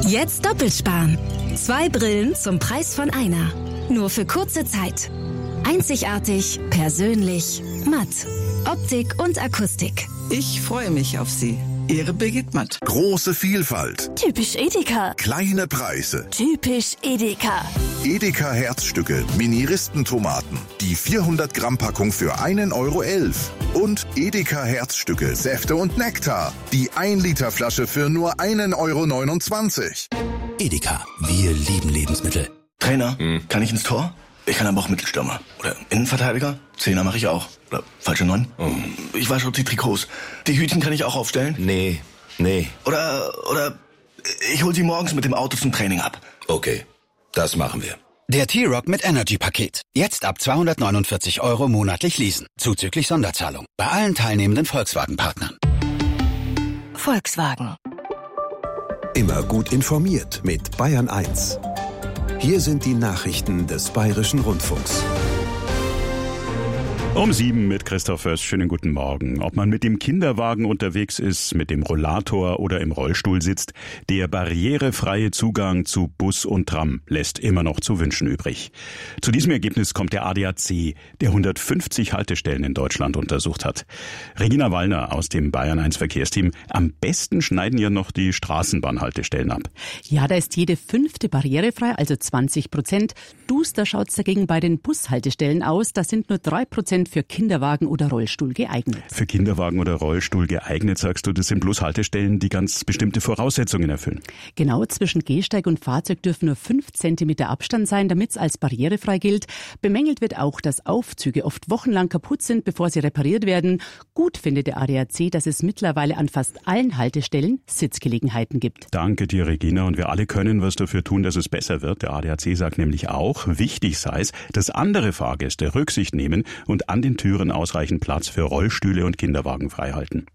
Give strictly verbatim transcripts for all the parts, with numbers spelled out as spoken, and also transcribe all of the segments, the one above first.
Jetzt doppelt sparen. Zwei Brillen zum Preis von einer. Nur für kurze Zeit. Einzigartig, persönlich, matt. Optik und Akustik. Ich freue mich auf Sie. Ihre Birgit Matt. Große Vielfalt. Typisch Edeka. Kleine Preise. Typisch Edeka. Edeka Herzstücke, Mini-Ristentomaten. Die vierhundert Gramm Packung für einen Euro elf. Und Edeka Herzstücke, Säfte und Nektar. Die ein Liter Flasche für nur einen Euro neunundzwanzig. Edeka, wir lieben Lebensmittel. Trainer, hm. kann ich ins Tor? Ich kann aber auch Mittelstürmer. Oder Innenverteidiger? Zehner mache ich auch. Oder falsche Neun? Oh. Ich wasche die Trikots. Die Hütchen kann ich auch aufstellen? Nee, nee. Oder, oder ich hol sie morgens mit dem Auto zum Training ab. Okay, das machen wir. Der T-Rock mit Energy-Paket. Jetzt ab zweihundertneunundvierzig Euro monatlich leasen. Zuzüglich Sonderzahlung. Bei allen teilnehmenden Volkswagen-Partnern. Volkswagen. Immer gut informiert mit Bayern eins. Hier sind die Nachrichten des Bayerischen Rundfunks. Um sieben mit Christoph Först. Schönen guten Morgen. Ob man mit dem Kinderwagen unterwegs ist, mit dem Rollator oder im Rollstuhl sitzt, der barrierefreie Zugang zu Bus und Tram lässt immer noch zu wünschen übrig. Zu diesem Ergebnis kommt der A D A C, der hundertfünfzig Haltestellen in Deutschland untersucht hat. Regina Wallner aus dem Bayern eins Verkehrsteam. Am besten schneiden ja noch die Straßenbahnhaltestellen ab. Ja, da ist jede fünfte barrierefrei, also zwanzig Prozent. Duster schaut's dagegen bei den Bushaltestellen aus. Da sind nur drei Prozent für Kinderwagen oder Rollstuhl geeignet. Für Kinderwagen oder Rollstuhl geeignet, sagst du, das sind bloß Haltestellen, die ganz bestimmte Voraussetzungen erfüllen. Genau, zwischen Gehsteig und Fahrzeug dürfen nur fünf Zentimeter Abstand sein, damit es als barrierefrei gilt. Bemängelt wird auch, dass Aufzüge oft wochenlang kaputt sind, bevor sie repariert werden. Gut findet der A D A C, dass es mittlerweile an fast allen Haltestellen Sitzgelegenheiten gibt. Danke dir, Regina. Und wir alle können was dafür tun, dass es besser wird. Der A D A C sagt nämlich auch, wichtig sei es, dass andere Fahrgäste Rücksicht nehmen und an den Türen ausreichend Platz für Rollstühle und Kinderwagen freihalten.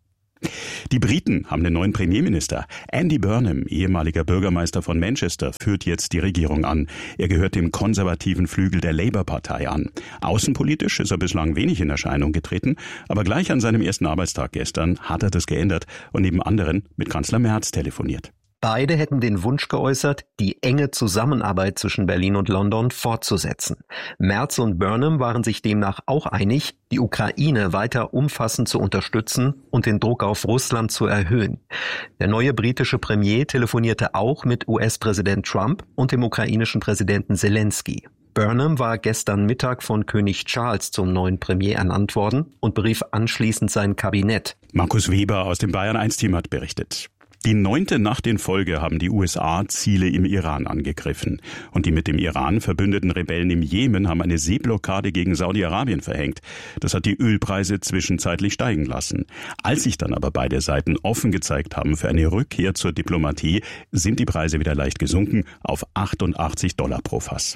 Die Briten haben einen neuen Premierminister. Andy Burnham, ehemaliger Bürgermeister von Manchester, führt jetzt die Regierung an. Er gehört dem konservativen Flügel der Labour-Partei an. Außenpolitisch ist er bislang wenig in Erscheinung getreten, aber gleich an seinem ersten Arbeitstag gestern hat er das geändert und neben anderen mit Kanzler Merz telefoniert. Beide hätten den Wunsch geäußert, die enge Zusammenarbeit zwischen Berlin und London fortzusetzen. Merz und Burnham waren sich demnach auch einig, die Ukraine weiter umfassend zu unterstützen und den Druck auf Russland zu erhöhen. Der neue britische Premier telefonierte auch mit U S-Präsident Trump und dem ukrainischen Präsidenten Zelensky. Burnham war gestern Mittag von König Charles zum neuen Premier ernannt worden und berief anschließend sein Kabinett. Markus Weber aus dem Bayern eins Team hat berichtet. Die neunte Nacht in Folge haben die U S A Ziele im Iran angegriffen. Und die mit dem Iran verbündeten Rebellen im Jemen haben eine Seeblockade gegen Saudi-Arabien verhängt. Das hat die Ölpreise zwischenzeitlich steigen lassen. Als sich dann aber beide Seiten offen gezeigt haben für eine Rückkehr zur Diplomatie, sind die Preise wieder leicht gesunken auf achtundachtzig Dollar pro Fass.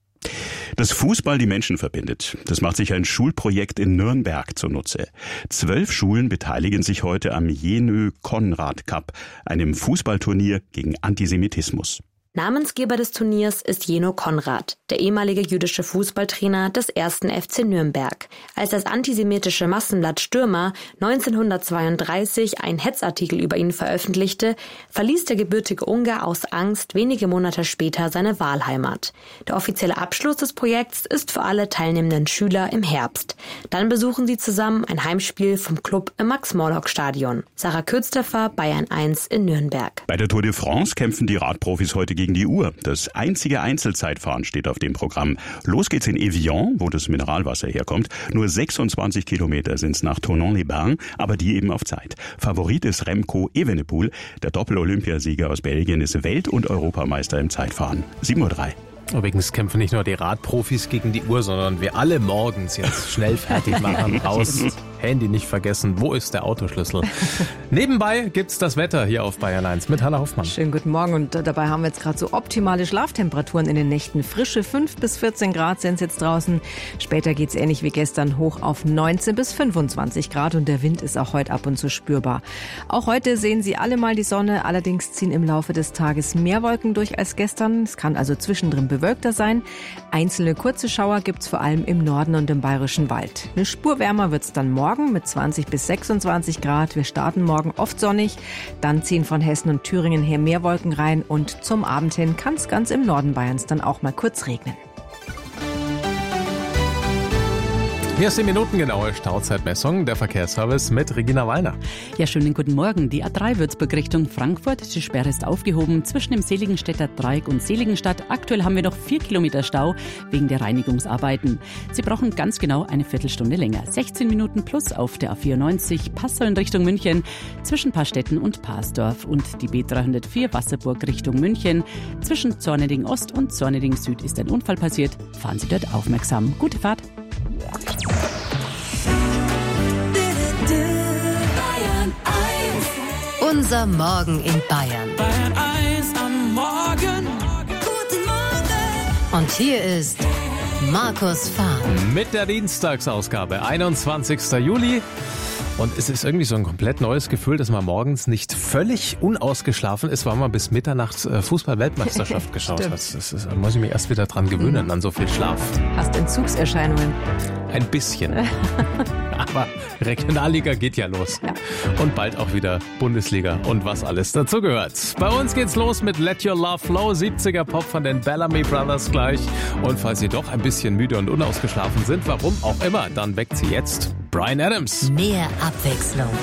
Dass Fußball die Menschen verbindet, das macht sich ein Schulprojekt in Nürnberg zunutze. Zwölf Schulen beteiligen sich heute am Jenö Konrad Cup, einem Fußballturnier gegen Antisemitismus. Namensgeber des Turniers ist Jenö Konrad, der ehemalige jüdische Fußballtrainer des ersten F C Nürnberg. Als das antisemitische Massenblatt Stürmer neunzehnhundertzweiunddreißig einen Hetzartikel über ihn veröffentlichte, verließ der gebürtige Ungar aus Angst wenige Monate später seine Wahlheimat. Der offizielle Abschluss des Projekts ist für alle teilnehmenden Schüler im Herbst. Dann besuchen sie zusammen ein Heimspiel vom Club im Max-Morlock-Stadion. Sarah Kürzterfer, Bayern eins in Nürnberg. Bei der Tour de France kämpfen die Radprofis heute gegen die Uhr. Das einzige Einzelzeitfahren steht auf dem Programm. Los geht's in Evian, wo das Mineralwasser herkommt. Nur sechsundzwanzig Kilometer sind's nach Thonon-les-Bains, aber die eben auf Zeit. Favorit ist Remco Evenepoel. Der Doppel-Olympiasieger aus Belgien ist Welt- und Europameister im Zeitfahren. sieben Uhr drei. Übrigens kämpfen nicht nur die Radprofis gegen die Uhr, sondern wir alle morgens jetzt schnell fertig machen, raus, Handy nicht vergessen, wo ist der Autoschlüssel? Nebenbei gibt's das Wetter hier auf Bayern eins mit Hanna Hoffmann. Schönen guten Morgen und dabei haben wir jetzt gerade so optimale Schlaftemperaturen in den Nächten. Frische fünf bis vierzehn Grad sind es jetzt draußen. Später geht's ähnlich wie gestern hoch auf neunzehn bis fünfundzwanzig Grad und der Wind ist auch heute ab und zu spürbar. Auch heute sehen Sie alle mal die Sonne, allerdings ziehen im Laufe des Tages mehr Wolken durch als gestern. Es kann also zwischendrin bewölkter sein. Einzelne kurze Schauer gibt's vor allem im Norden und im Bayerischen Wald. Eine Spur wärmer wird's dann morgen. morgen mit zwanzig bis sechsundzwanzig Grad. Wir starten morgen oft sonnig, dann ziehen von Hessen und Thüringen her mehr Wolken rein und zum Abend hin kann es ganz im Norden Bayerns dann auch mal kurz regnen. Hier ist die minutengenaue Stauzeitmessung, der Verkehrsservice mit Regina Wallner. Ja, schönen guten Morgen. Die A drei Würzburg Richtung Frankfurt. Die Sperre ist aufgehoben zwischen dem Seligenstädter Dreieck und Seligenstadt. Aktuell haben wir noch vier Kilometer Stau wegen der Reinigungsarbeiten. Sie brauchen ganz genau eine Viertelstunde länger. sechzehn Minuten plus auf der A vierundneunzig Passau in Richtung München zwischen Paarstetten und Parsdorf und die B dreihundertvier Wasserburg Richtung München. Zwischen Zorneding Ost und Zorneding Süd ist ein Unfall passiert. Fahren Sie dort aufmerksam. Gute Fahrt. Unser Morgen in Bayern. Bayern eins am Morgen. Guten Morgen. Und hier ist Markus Fahren. Mit der Dienstagsausgabe, einundzwanzigsten Juli. Und es ist irgendwie so ein komplett neues Gefühl, dass man morgens nicht völlig unausgeschlafen ist, weil man bis Mitternacht Fußball-Weltmeisterschaft geschaut hat. Das ist, da muss ich mich erst wieder dran gewöhnen, mhm. an so viel Schlaf. Hast Entzugserscheinungen? Ein bisschen. Aber Regionalliga geht ja los. Ja. Und bald auch wieder Bundesliga und was alles dazugehört. Bei uns geht's los mit Let Your Love Flow, siebziger Pop von den Bellamy Brothers gleich. Und falls Sie doch ein bisschen müde und unausgeschlafen sind, warum auch immer, dann weckt Sie jetzt Bryan Adams. Mehr Abwechslung